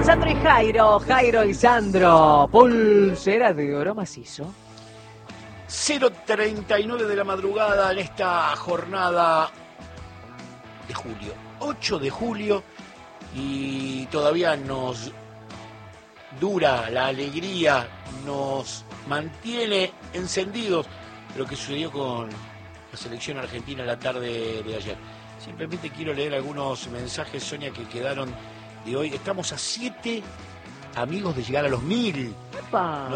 Sandro y Jairo, Jairo y Sandro, pulsera de oro macizo. 0:39 de la madrugada en esta jornada de julio, 8 de julio, y todavía nos dura la alegría, nos mantiene encendidos lo que sucedió con la selección argentina la tarde de ayer. Simplemente quiero leer algunos mensajes, Sonia, que quedaron de hoy. Estamos a 7 amigos de llegar a los 1000. ¡Epa!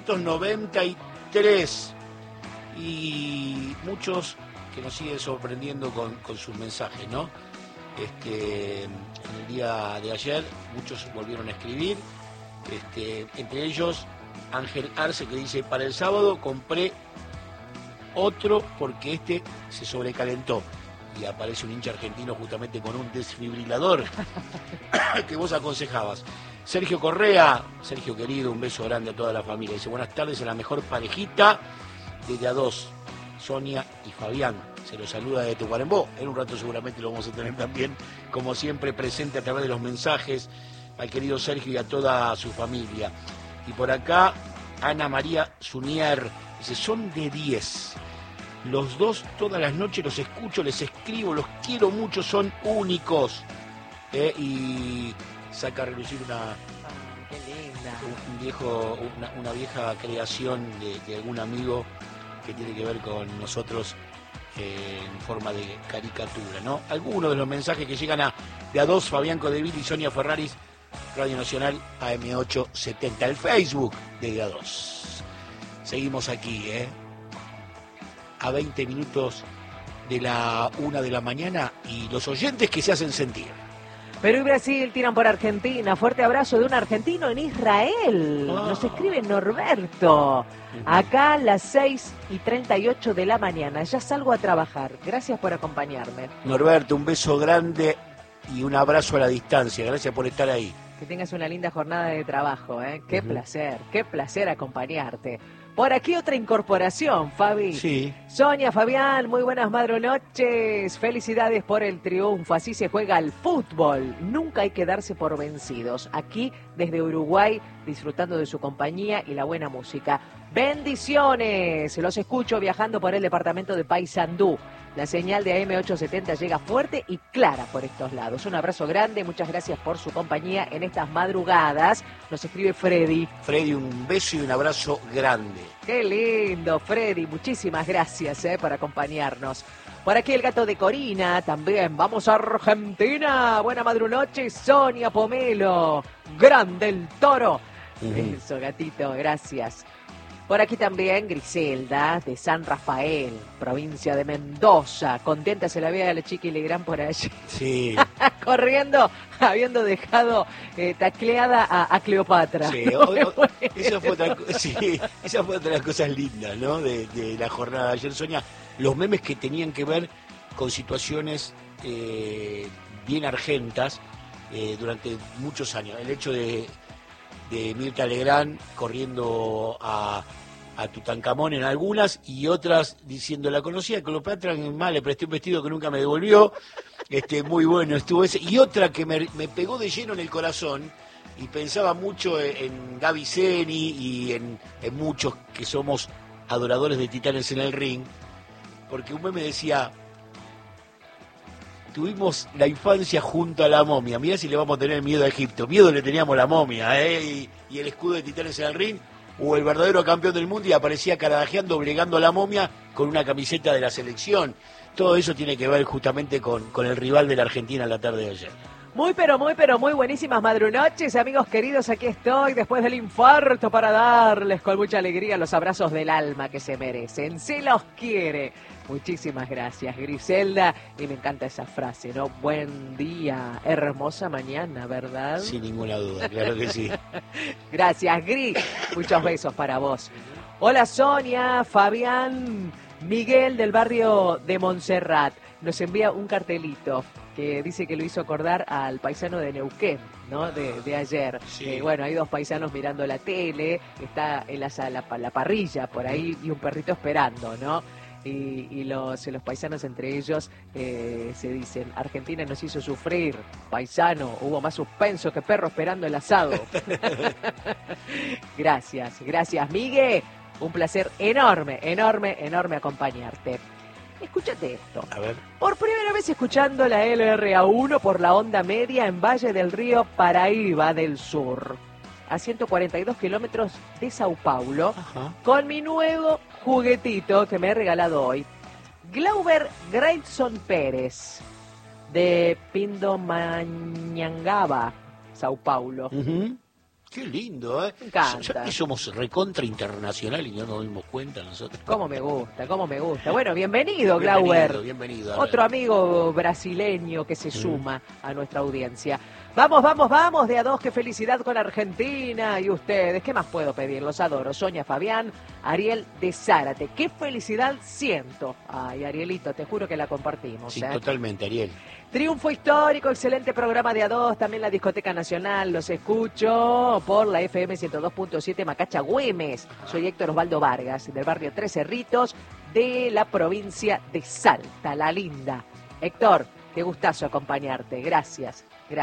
993. Y muchos que nos siguen sorprendiendo con sus mensajes, ¿no? En el día de ayer muchos volvieron a escribir, entre ellos Ángel Arce, que dice: para el sábado compré otro porque se sobrecalentó. Y aparece un hincha argentino justamente con un desfibrilador que vos aconsejabas. Sergio Correa, Sergio querido, un beso grande a toda la familia. Dice: buenas tardes a la mejor parejita desde A2, Sonia y Fabián. Se los saluda de Tacuarembó. En un rato seguramente lo vamos a tener también, como siempre, presente a través de los mensajes al querido Sergio y a toda su familia. Y por acá, Ana María Zunier dice: son de 10. Los dos todas las noches los escucho, les escribo, los quiero mucho, son únicos. Y saca a relucir Qué linda. una vieja creación de algún amigo que tiene que ver con nosotros en forma de caricatura, ¿no? Algunos de los mensajes que llegan de A2, Fabián Codevil y Sonia Ferraris, Radio Nacional AM870, el Facebook de A2. Seguimos aquí, a 20 minutos de la 1 de la mañana, y los oyentes que se hacen sentir. Perú y Brasil tiran por Argentina. Fuerte abrazo de un argentino en Israel. Nos escribe Norberto. Acá las 6:38 de la mañana. Ya salgo a trabajar. Gracias por acompañarme. Norberto, un beso grande y un abrazo a la distancia. Gracias por estar ahí. Que tengas una linda jornada de trabajo, ¿eh? Qué placer acompañarte. Por aquí otra incorporación, Fabi. Sí. Sonia, Fabián, muy buenas madrunoches. Felicidades por el triunfo. Así se juega al fútbol. Nunca hay que darse por vencidos. Aquí, desde Uruguay, disfrutando de su compañía y la buena música. Bendiciones. Los escucho viajando por el departamento de Paysandú. La señal de AM870 llega fuerte y clara por estos lados. Un abrazo grande, muchas gracias por su compañía en estas madrugadas. Nos escribe Freddy. Freddy, un beso y un abrazo grande. Qué lindo, Freddy. Muchísimas gracias por acompañarnos. Por aquí el gato de Corina también. Vamos a Argentina. Buena madrunoche, Sonia Pomelo. Grande el toro. Eso, gatito, gracias. Por aquí también Griselda, de San Rafael, provincia de Mendoza. Contenta se la veía a la chiqui Legrand por allí. Sí. Corriendo, habiendo dejado tacleada a Cleopatra. Sí, esa fue otra de las cosas lindas, ¿no? De la jornada de ayer, Sonia. Los memes que tenían que ver con situaciones bien argentas durante muchos años. El hecho de Mirta Legrand corriendo a Tutankamón en algunas, y otras diciendo: la conocía Cleopatra, le presté un vestido que nunca me devolvió. Muy bueno estuvo ese. Y otra que me pegó de lleno en el corazón, y pensaba mucho en Gaby Zeni y en muchos que somos adoradores de Titanes en el Ring, porque un meme decía: tuvimos la infancia junto a la momia. Mirá si le vamos a tener miedo a Egipto. Miedo le teníamos a la momia, y el escudo de Titanes en el Ring, o el verdadero campeón del mundo, y aparecía carajajeando, obligando a la momia con una camiseta de la selección. Todo eso tiene que ver justamente con el rival de la Argentina en la tarde de ayer. Muy buenísimas madrunoches, amigos queridos. Aquí estoy después del infarto para darles con mucha alegría los abrazos del alma que se merecen. Se los quiere. Muchísimas gracias, Griselda. Y me encanta esa frase, ¿no? Buen día, hermosa mañana, ¿verdad? Sin ninguna duda, claro que sí. Gracias, Gris. Muchos besos para vos. Hola, Sonia, Fabián, Miguel del barrio de Montserrat. Nos envía un cartelito que dice que lo hizo acordar al paisano de Neuquén, ¿no? De ayer. Sí. Bueno, hay dos paisanos mirando la tele, está en la parrilla por ahí y un perrito esperando, ¿no? y los paisanos entre ellos se dicen, Argentina nos hizo sufrir, paisano, hubo más suspenso que perro esperando el asado. Gracias, Miguel, un placer enorme acompañarte. Escúchate esto. A ver. Por primera vez escuchando la LRA1 por la onda media en Valle del Río Paraíba del Sur, a 142 kilómetros de Sao Paulo, Ajá. con mi nuevo juguetito que me he regalado hoy. Glauber Grayson Pérez, de Pindamonhangaba, Sao Paulo. Uh-huh. Qué lindo, ¿eh? Me encanta. Somos recontra internacional y no nos dimos cuenta nosotros. Cómo me gusta. Bueno, bienvenido, Glauber. Bienvenido. Otro amigo brasileño que se suma a nuestra audiencia. Vamos, de a dos, qué felicidad con Argentina y ustedes. ¿Qué más puedo pedir? Los adoro. Sonia Fabián, Ariel de Zárate. Qué felicidad siento. Ay, Arielito, te juro que la compartimos. Sí, totalmente, Ariel. Triunfo histórico, excelente programa de a dos, también la Discoteca Nacional, los escucho por la FM 102.7 Macacha Güemes. Soy Héctor Osvaldo Vargas, del barrio Tres Cerritos, de la provincia de Salta, la linda. Héctor, qué gustazo acompañarte, gracias.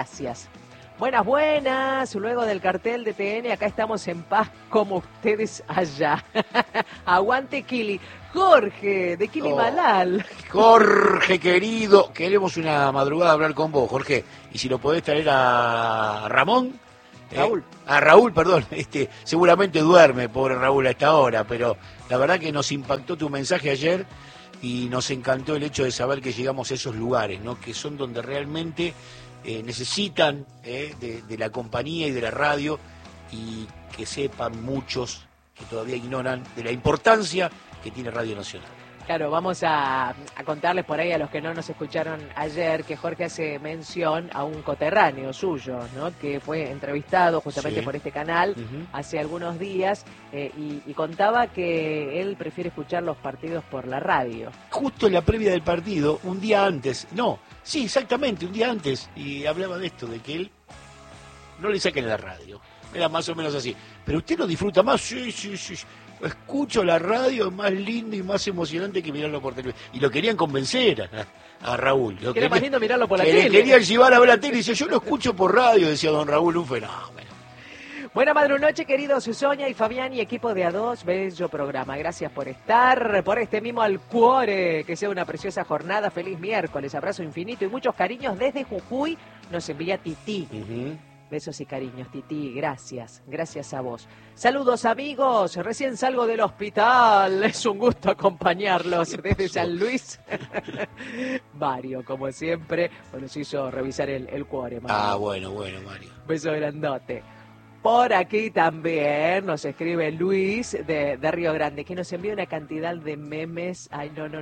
Buenas, luego del cartel de TN, acá estamos en paz como ustedes allá. Aguante Kili. Jorge, de Kilimalal. Jorge, querido, queremos una madrugada hablar con vos, Jorge. Y si lo podés traer a Ramón. Raúl. A Raúl, perdón. Seguramente duerme, pobre Raúl, a esta hora, pero la verdad que nos impactó tu mensaje ayer y nos encantó el hecho de saber que llegamos a esos lugares, ¿no? Que son donde realmente necesitan de la compañía y de la radio, y que sepan muchos que todavía ignoran de la importancia que tiene Radio Nacional. Claro, vamos a contarles por ahí a los que no nos escucharon ayer que Jorge hace mención a un coterráneo suyo, ¿no? Que fue entrevistado justamente por este canal hace algunos días y contaba que él prefiere escuchar los partidos por la radio. Justo en la previa del partido, un día antes, un día antes, y hablaba de esto, de que él no le saquen la radio. Era más o menos así. Pero usted lo disfruta más, sí. Escucho la radio, es más lindo y más emocionante que mirarlo por televisión. Y lo querían convencer a Raúl. Era más lindo mirarlo por la tele. Le querían llevar a ver la tele y dice, yo lo escucho por radio, decía don Raúl, un fenómeno. Buena madrunoche, queridos Sonia y Fabián y equipo de A2, bello programa. Gracias por estar, por este mimo al cuore. Que sea una preciosa jornada, feliz miércoles, abrazo infinito y muchos cariños desde Jujuy. Nos envía Tití. Besos y cariños, Tití, gracias a vos. Saludos amigos, recién salgo del hospital, es un gusto acompañarlos desde San Luis. Mario, como siempre, nos hizo revisar el cuore, Mario. Bueno, Mario. Beso grandote. Por aquí también nos escribe Luis de Río Grande, que nos envía una cantidad de memes. Ay, no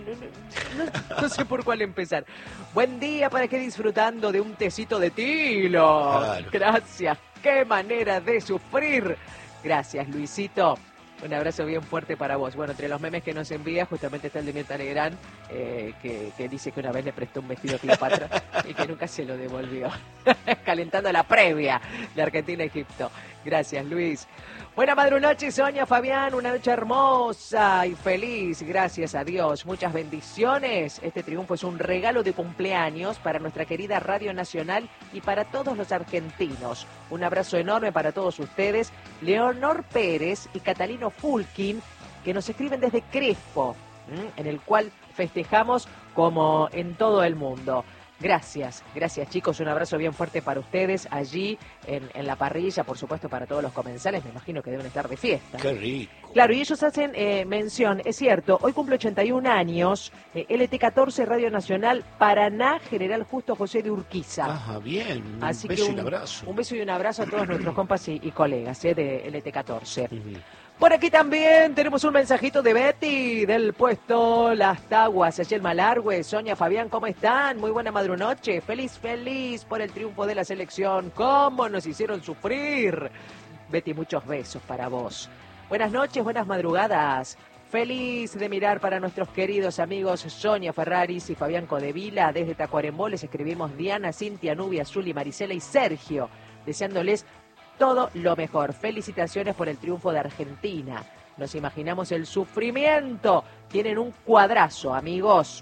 sé por cuál empezar. Buen día, para que disfrutando de un tecito de tilo. Claro. Gracias, qué manera de sufrir. Gracias, Luisito. Un abrazo bien fuerte para vos. Bueno, entre los memes que nos envía, justamente está el de Mirta Legrand, que dice que una vez le prestó un vestido a Cleopatra y que nunca se lo devolvió. Calentando la previa de Argentina-Egipto. Gracias, Luis. Buena madrunoche, Sonia, Fabián. Una noche hermosa y feliz. Gracias a Dios. Muchas bendiciones. Este triunfo es un regalo de cumpleaños para nuestra querida Radio Nacional y para todos los argentinos. Un abrazo enorme para todos ustedes. Leonor Pérez y Catalino Fulkin, que nos escriben desde Crespo, en el cual festejamos como en todo el mundo. Gracias chicos, un abrazo bien fuerte para ustedes allí en la parrilla, por supuesto para todos los comensales, me imagino que deben estar de fiesta. Qué rico. Claro, y ellos hacen mención, es cierto, hoy cumple 81 años, LT14 Radio Nacional, Paraná, General Justo José de Urquiza. Ajá, bien, Así beso que y un abrazo. Un beso y un abrazo a todos nuestros compas y colegas de LT14. Por aquí también tenemos un mensajito de Betty del puesto Las Taguas, allí en Malargüe. Sonia, Fabián, ¿cómo están? Muy buena madrunoche. Feliz por el triunfo de la selección. ¿Cómo nos hicieron sufrir? Betty, muchos besos para vos. Buenas noches, buenas madrugadas. Feliz de mirar para nuestros queridos amigos Sonia Ferraris y Fabián Codevila. Desde Tacuarembó les escribimos Diana, Cintia, Nubia, Zuli, Marisela y Sergio, deseándoles todo lo mejor. Felicitaciones por el triunfo de Argentina. nos imaginamos el sufrimiento. Tienen un cuadrazo, amigos.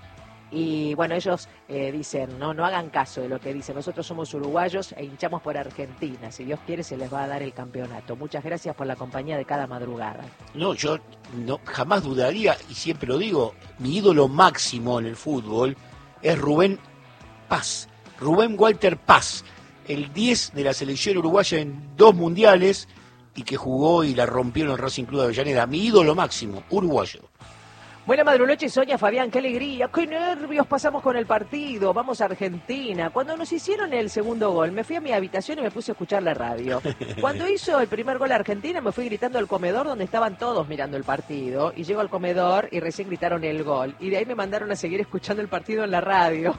Y bueno, ellos dicen, no hagan caso de lo que dicen. Nosotros somos uruguayos e hinchamos por Argentina. Si Dios quiere, se les va a dar el campeonato. Muchas gracias por la compañía de cada madrugada. No, yo jamás dudaría, y siempre lo digo, mi ídolo máximo en el fútbol es Rubén Paz, Rubén Walter Paz, el 10 de la selección uruguaya en 2 mundiales y que jugó y la rompió en el Racing Club de Avellaneda. Mi ídolo máximo, uruguayo. Buena madrunoche, Sonia, Fabián, qué alegría, qué nervios pasamos con el partido, vamos a Argentina. Cuando nos hicieron el segundo gol, me fui a mi habitación y me puse a escuchar la radio. Cuando hizo el primer gol a Argentina, me fui gritando al comedor donde estaban todos mirando el partido. Y llego al comedor y recién gritaron el gol. Y de ahí me mandaron a seguir escuchando el partido en la radio.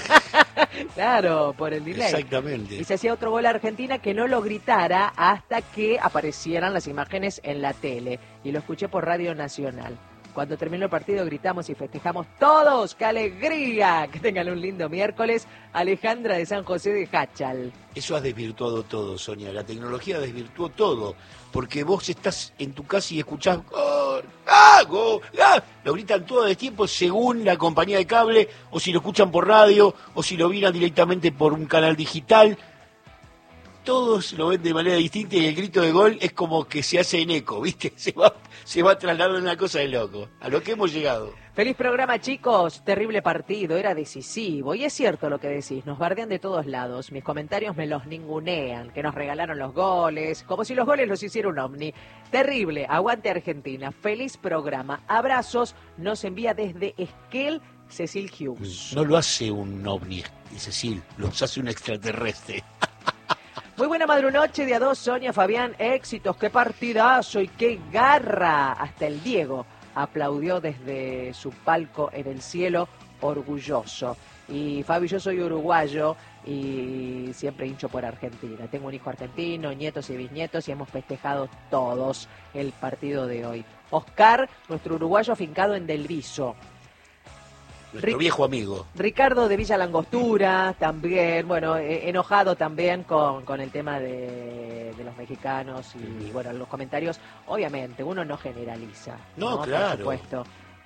Claro, por el delay. Exactamente. Y se hacía otro gol a Argentina que no lo gritara hasta que aparecieran las imágenes en la tele. Y lo escuché por Radio Nacional. Cuando terminó el partido gritamos y festejamos todos. ¡Qué alegría! Que tengan un lindo miércoles. Alejandra de San José de Jáchal. Eso ha desvirtuado todo, Sonia. La tecnología desvirtuó todo. Porque vos estás en tu casa y escuchás ¡gol! ¡Ah! ¡Gol! ¡Ah! Lo gritan todo el tiempo según la compañía de cable, o si lo escuchan por radio, o si lo miran directamente por un canal digital. Todos lo ven de manera distinta y el grito de gol es como que se hace en eco, ¿viste? Se va trasladando una cosa de loco. A lo que hemos llegado. Feliz programa, chicos. Terrible partido, era decisivo. Y es cierto lo que decís, nos bardean de todos lados. Mis comentarios me los ningunean, que nos regalaron los goles, como si los goles los hiciera un ovni. Terrible, aguante Argentina. Feliz programa. Abrazos, nos envía desde Esquel Cecil Hughes. No lo hace un ovni, Cecil, lo hace un extraterrestre. Muy buena madrunoche de a dos, Sonia, Fabián, éxitos, qué partidazo y qué garra. Hasta el Diego aplaudió desde su palco en el cielo, orgulloso. Y Fabi, yo soy uruguayo y siempre hincho por Argentina. Tengo un hijo argentino, nietos y bisnietos y hemos festejado todos el partido de hoy. Oscar, nuestro uruguayo afincado en Del Viso. Nuestro viejo amigo. Ricardo de Villa Langostura, también, bueno, enojado también con el tema de los mexicanos y bueno, los comentarios, obviamente, uno no generaliza. No, claro. Por supuesto,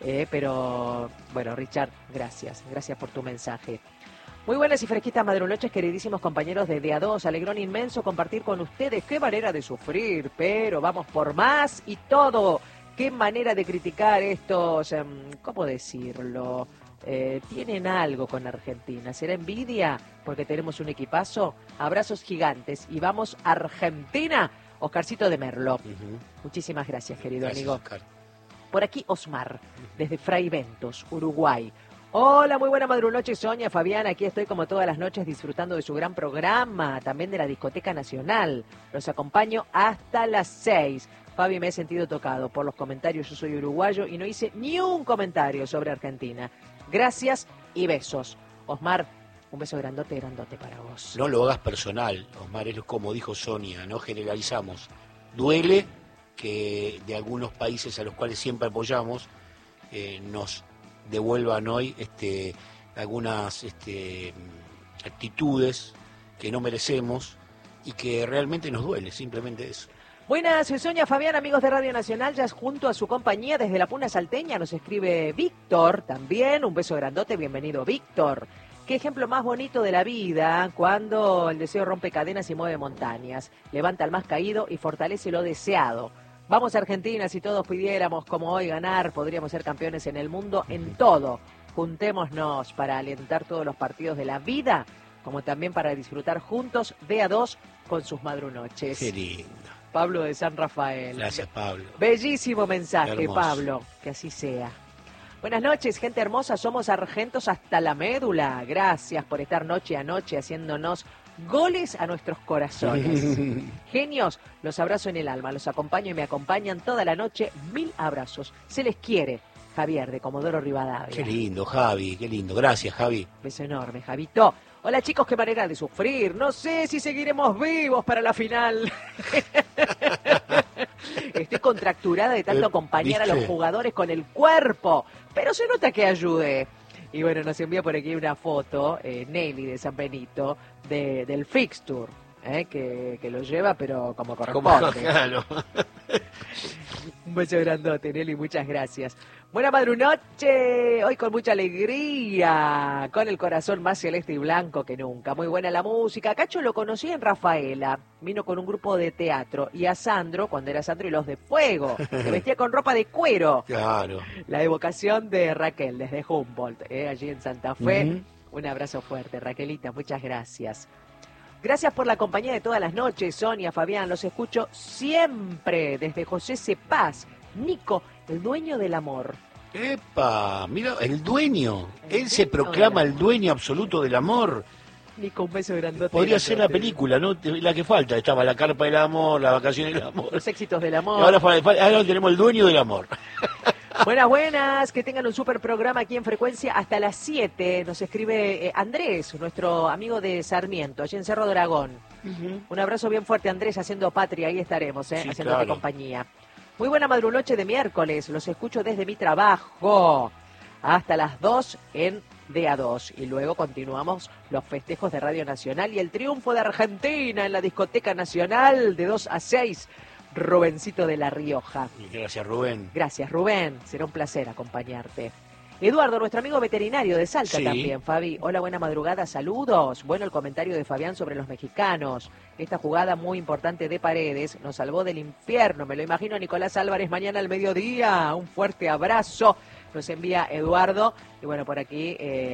pero bueno, Richard, gracias por tu mensaje. Muy buenas y fresquitas madrunoches, queridísimos compañeros de A2, alegrón inmenso compartir con ustedes, qué manera de sufrir, pero vamos por más y todo. Qué manera de criticar estos, ¿cómo decirlo? Tienen algo con Argentina. ¿Será envidia porque tenemos un equipazo? Abrazos gigantes y vamos Argentina. Oscarcito de Merlo. Muchísimas gracias, querido amigo. Oscar. Por aquí Osmar, desde Fray Ventos, Uruguay. Hola, muy buena madrunoche, Sonia, Fabián. Aquí estoy como todas las noches disfrutando de su gran programa, también de la Discoteca Nacional. Los acompaño hasta las 6. Fabi, me he sentido tocado por los comentarios. Yo soy uruguayo y no hice ni un comentario sobre Argentina. Gracias y besos. Osmar, un beso grandote para vos. No lo hagas personal, Osmar, es como dijo Sonia, no generalizamos. Duele que de algunos países a los cuales siempre apoyamos nos devuelvan hoy algunas actitudes que no merecemos y que realmente nos duele, simplemente eso. Buenas, soy Sonia, Fabián, amigos de Radio Nacional, ya junto a su compañía desde la Puna Salteña nos escribe Víctor también, un beso grandote, bienvenido Víctor. Qué ejemplo más bonito de la vida cuando el deseo rompe cadenas y mueve montañas, levanta al más caído y fortalece lo deseado. Vamos Argentina, si todos pudiéramos como hoy ganar, podríamos ser campeones en el mundo en todo. Juntémonos para alentar todos los partidos de la vida, como también para disfrutar juntos de A2 con sus madrunoches. Qué lindo. Pablo de San Rafael. Gracias, Pablo. Bellísimo mensaje, Hermoso. Pablo. Que así sea. Buenas noches, gente hermosa. Somos argentos hasta la médula. Gracias por estar noche a noche haciéndonos goles a nuestros corazones. Genios, los abrazo en el alma. Los acompaño y me acompañan toda la noche. 1000 abrazos. Se les quiere. Javier, de Comodoro Rivadavia. Qué lindo, Javi, qué lindo. Gracias, Javi. Beso enorme, Javito. Hola, chicos, qué manera de sufrir. No sé si seguiremos vivos para la final. Estoy contracturada de tanto acompañar ¿viste? A los jugadores con el cuerpo, pero se nota que ayude. Y bueno, nos envía por aquí una foto, Nelly de San Benito, del fixture. que lo lleva, pero como corresponde. Claro. Un beso grandote, Nelly, muchas gracias. Buena madrunoche, hoy con mucha alegría, con el corazón más celeste y blanco que nunca. Muy buena la música. Cacho lo conocí en Rafaela, vino con un grupo de teatro. Y a Sandro, cuando era Sandro y los de Fuego, que vestía con ropa de cuero. Claro. La evocación de Raquel desde Humboldt, allí en Santa Fe. Un abrazo fuerte, Raquelita, muchas gracias. Gracias por la compañía de todas las noches, Sonia, Fabián, los escucho siempre desde José Cepaz. Nico, el dueño del amor. ¡Epa! Mira, el dueño. Él se proclama el dueño absoluto del amor. Nico, un beso grandote. Podría ser la película, ¿no? La que falta. Estaba La carpa del amor, La vacación del amor. Los éxitos del amor. Y ahora tenemos el dueño del amor. Buenas, buenas, que tengan un súper programa aquí en Frecuencia hasta las 7. Nos escribe Andrés, nuestro amigo de Sarmiento, allí en Cerro Dragón. Un abrazo bien fuerte, Andrés, haciendo patria, ahí estaremos, Sí, haciéndote claro. compañía. Muy buena madrunoche de miércoles, los escucho desde mi trabajo hasta las 2 en DA2. Y luego continuamos los festejos de Radio Nacional y el triunfo de Argentina en la Discoteca Nacional de 2 a 6. Rubencito de La Rioja. Gracias, Rubén. Gracias, Rubén. Será un placer acompañarte. Eduardo, nuestro amigo veterinario de Salta Sí. también, Fabi. Hola, buena madrugada, saludos. Bueno, el comentario de Fabián sobre los mexicanos. Esta jugada muy importante de Paredes nos salvó del infierno. Me lo imagino a Nicolás Álvarez mañana al mediodía. Un fuerte abrazo. Nos envía Eduardo. Y bueno, por aquí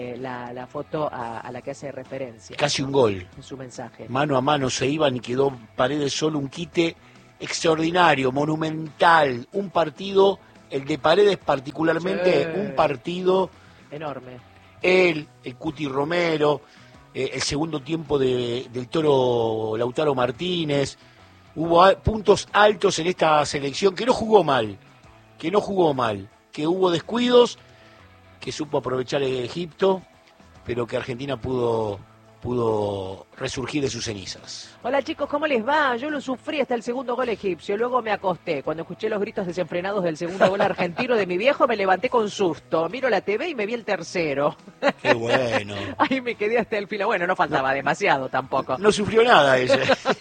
la foto a la que hace referencia. Casi un gol. En su mensaje. Mano a mano se iban y quedó Paredes solo, un quite extraordinario, monumental. Un partido, el de Paredes particularmente, Sí. un partido. Enorme. Él, el Cuti Romero, el segundo tiempo del Toro Lautaro Martínez. Hubo puntos altos en esta selección que no jugó mal, que hubo descuidos, que supo aprovechar Egipto, pero que Argentina pudo resurgir de sus cenizas. Hola chicos, ¿cómo les va? Yo lo sufrí hasta el segundo gol egipcio, luego me acosté. Cuando escuché los gritos desenfrenados del segundo gol argentino de mi viejo, me levanté con susto. Miro la TV y me vi el tercero. ¡Qué bueno! Ahí me quedé hasta el final. Bueno, no faltaba demasiado tampoco. No sufrió nada ese.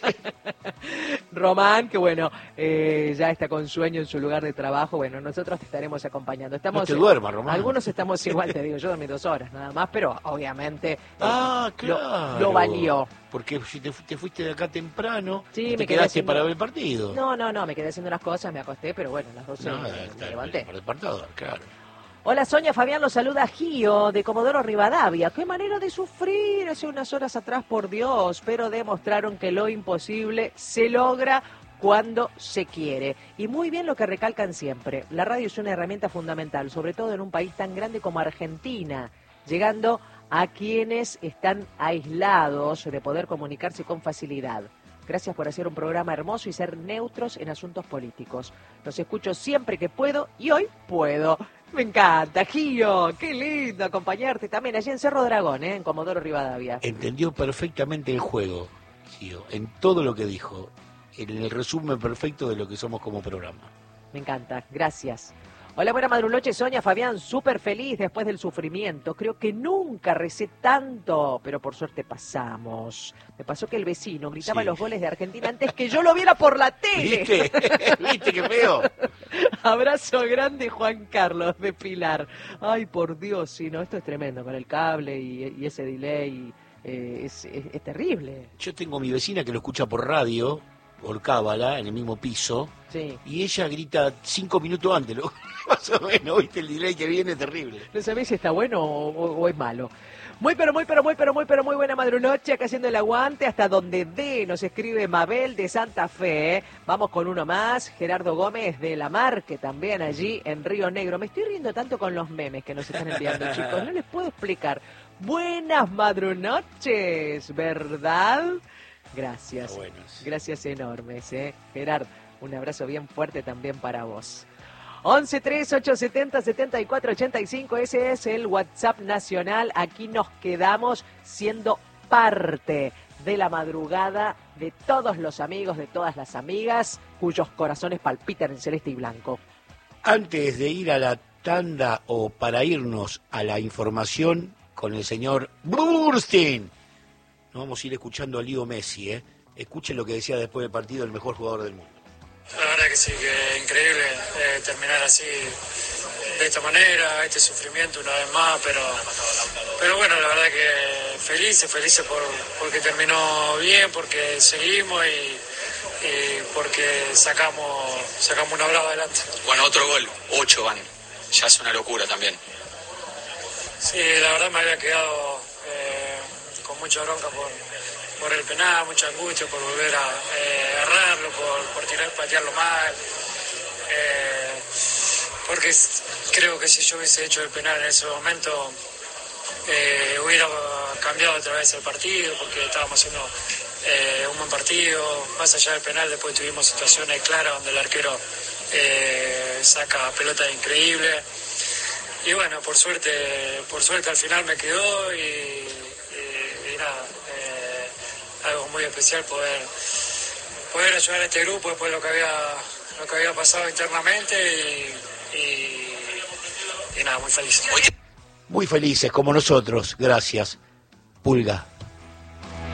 Román, que bueno, ya está con sueño en su lugar de trabajo. Bueno, nosotros te estaremos acompañando. Estamos, No te duermas, Román. Algunos estamos igual, te digo, yo dormí 2 horas nada más, pero obviamente Claro. lo valió. Porque si te fuiste de acá temprano, Sí, y me te quedé quedaste haciendo- para ver el partido. No, me quedé haciendo unas cosas, me acosté, pero bueno, a las 12 No, me está levanté. para el partido, claro. Hola Sonia, Fabián los saluda Gio de Comodoro Rivadavia. Qué manera de sufrir hace unas horas atrás, por Dios, pero demostraron que lo imposible se logra cuando se quiere. Y muy bien lo que recalcan siempre, la radio es una herramienta fundamental, sobre todo en un país tan grande como Argentina, llegando a quienes están aislados de poder comunicarse con facilidad. Gracias por hacer un programa hermoso y ser neutros en asuntos políticos. Los escucho siempre que puedo y hoy puedo. Me encanta, Gio. Qué lindo acompañarte también allí en Cerro Dragón, en Comodoro Rivadavia. Entendió perfectamente el juego, Gio, en todo lo que dijo, en el resumen perfecto de lo que somos como programa. Me encanta, gracias. Hola, buena madrunoche, Sonia, Fabián, súper feliz después del sufrimiento. Creo que nunca recé tanto, pero por suerte pasamos. Me pasó que el vecino gritaba Sí. los goles de Argentina antes que yo lo viera por la tele. ¿Viste? ¿Viste qué feo? Abrazo grande, Juan Carlos de Pilar. Ay, por Dios, sí, no, esto es tremendo, con el cable y ese delay, es terrible. Yo tengo a mi vecina que lo escucha por radio, por cábala, en el mismo piso, Sí. y ella grita 5 minutos antes, más o menos, ¿viste? El delay que viene es terrible. No sabés si está bueno o es malo. Muy buena madrunoche, acá haciendo el aguante hasta donde dé, nos escribe Mabel de Santa Fe. Vamos con uno más, Gerardo Gómez de La Marque, también allí en Río Negro. Me estoy riendo tanto con los memes que nos están enviando, chicos, no les puedo explicar. Buenas madrunoches, ¿verdad? Gracias, Está bueno eso. gracias enormes, Gerardo, un abrazo bien fuerte también para vos. 11-3-870-7485, ese es el WhatsApp nacional. Aquí nos quedamos siendo parte de la madrugada de todos los amigos, de todas las amigas, cuyos corazones palpitan en celeste y blanco. Antes de ir a la tanda o para irnos a la información con el señor Burstein, nos vamos a ir escuchando a Leo Messi, Escuche lo que decía después del partido el mejor jugador del mundo. La verdad que sí, que increíble terminar así, de esta manera, este sufrimiento una vez más, pero bueno, la verdad que felices porque terminó bien, porque seguimos y porque sacamos una brava adelante. Bueno, otro gol, 8 van, ya es una locura también. Sí, la verdad me había quedado con mucha bronca por el penal, mucha angustia por volver a errarlo, por patearlo mal, porque creo que si yo hubiese hecho el penal en ese momento hubiera cambiado otra vez el partido, porque estábamos haciendo un buen partido. Más allá del penal, después tuvimos situaciones claras donde el arquero saca pelotas increíbles. Y bueno, por suerte al final me quedó y nada, algo muy especial poder ayudar a este grupo después de lo que había pasado internamente y nada, muy feliz. Muy felices como nosotros, gracias, Pulga.